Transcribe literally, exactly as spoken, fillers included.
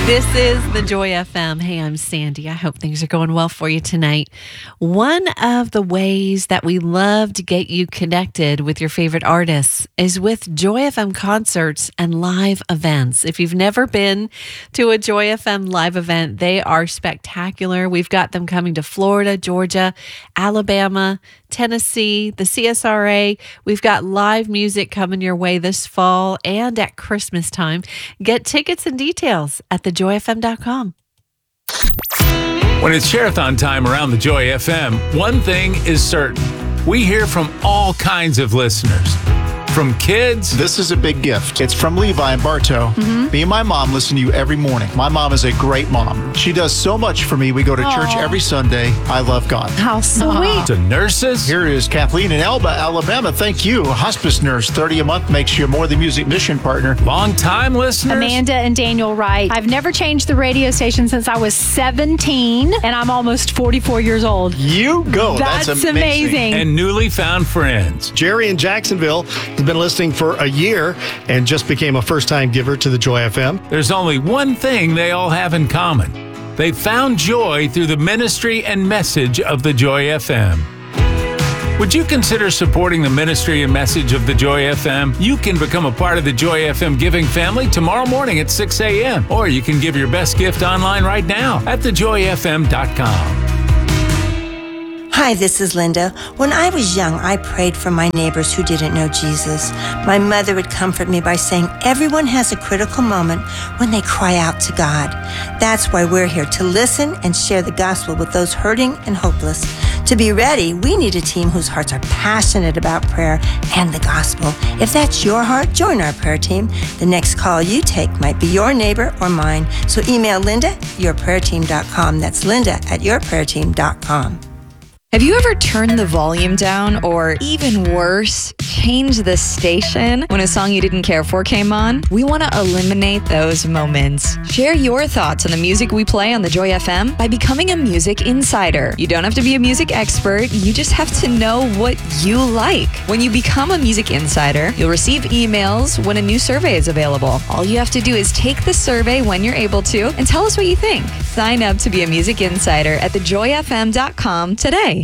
This is the Joy F M. Hey, I'm Sandy. I hope things are going well for you tonight. One of the ways that we love to get you connected with your favorite artists is with Joy F M concerts and live events. If you've never been to a Joy F M live event, they are spectacular. We've got them coming to Florida, Georgia, Alabama, Tennessee, the C S R A. We've got live music coming your way this fall and at Christmas time. Get tickets and details at the joy f m dot com. When it's Share-a-thon time around the Joy F M, one thing is certain. We hear from all kinds of listeners. From kids. This is a big gift. It's from Levi and Bartow. Mm-hmm. Me and my mom listen to you every morning. My mom is a great mom. She does so much for me. We go to Aww. church every Sunday. I love God. How sweet. To nurses. Here is Kathleen in Elba, Alabama. Thank you. A hospice nurse. thirty a month makes you a More Than Music mission partner. Long-time listeners. Amanda and Daniel Wright. I've never changed the radio station since I was seventeen, and I'm almost forty-four years old. You go. That's, That's amazing. amazing. And newly found friends. Jerry in Jacksonville has been listening for a year and just became a first-time giver to the Joy F M. There's only one thing they all have in common. They found joy through the ministry and message of the Joy F M. Would you consider supporting the ministry and message of the Joy F M? You can become a part of the Joy F M giving family tomorrow morning at six a.m. Or you can give your best gift online right now at the joy f m dot com. Hi, this is Linda. When I was young, I prayed for my neighbors who didn't know Jesus. My mother would comfort me by saying everyone has a critical moment when they cry out to God. That's why we're here, to listen and share the gospel with those hurting and hopeless. To be ready, we need a team whose hearts are passionate about prayer and the gospel. If that's your heart, join our prayer team. The next call you take might be your neighbor or mine. So email Linda at your prayer team dot com. That's Linda at your prayer team dot com. Have you ever turned the volume down, or even worse, changed the station when a song you didn't care for came on? We want to eliminate those moments. Share your thoughts on the music we play on the Joy F M by becoming a music insider. You don't have to be a music expert, you just have to know what you like. When you become a music insider, you'll receive emails when a new survey is available. All you have to do is take the survey when you're able to and tell us what you think. Sign up to be a music insider at the joy f m dot com today.